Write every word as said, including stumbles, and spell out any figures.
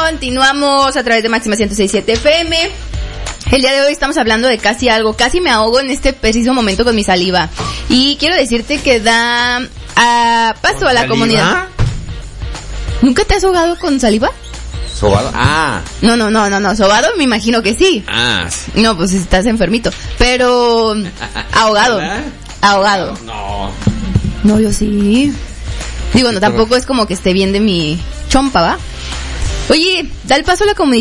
Continuamos a través de Máxima ciento seis punto siete F M. El día de hoy estamos hablando de casi algo. Casi me ahogo en este preciso momento con mi saliva. Y quiero decirte que da a paso a la ¿Saliva? comunidad. ¿Nunca te has ahogado con saliva? ¿Sobado? Ah. No, no, no, no, no. Sobado me imagino que sí. Ah. No, pues estás enfermito. Pero ahogado. ¿Verdad? Ahogado. No. No, yo sí. Digo, no, tampoco es como que esté bien de mi chompa, ¿va? Oye, da el paso a la comunidad.